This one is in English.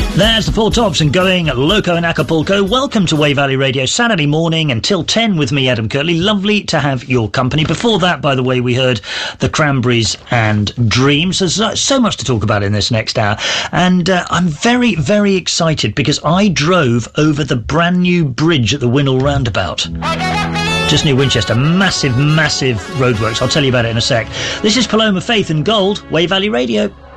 There's the Four Tops and Going Loco in Acapulco. Welcome to Way Valley Radio, Saturday morning until 10 with me, Adam Kirtley. Lovely to have your company. Before that, by the way, we heard the Cranberries and Dreams. There's so much to talk about in this next hour. And I'm very, very excited because I drove over the brand new bridge at the Winnell Roundabout. Just near Winchester. Massive, massive roadworks. I'll tell you about it in a sec. This is Paloma Faith and Gold, Way Valley Radio.